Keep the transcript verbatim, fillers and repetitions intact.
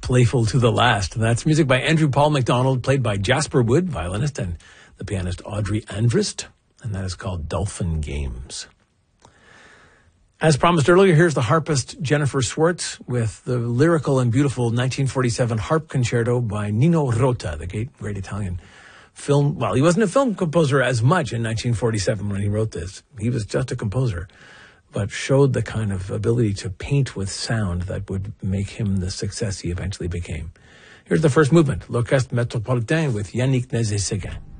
playful to the last. That's music by Andrew Paul MacDonald, played by Jasper Wood, violinist, and the pianist Audrey Andrist, and that is called Dolphin Games. As promised earlier, here's the harpist Jennifer Swartz with the lyrical and beautiful nineteen forty-seven harp concerto by Nino Rota, the great, great Italian film. Well, he wasn't a film composer as much in nineteen forty-seven when he wrote this. He was just a composer, but showed the kind of ability to paint with sound that would make him the success he eventually became. Here's the first movement, L'Orchestre Métropolitain with Yannick Nézet-Séguin.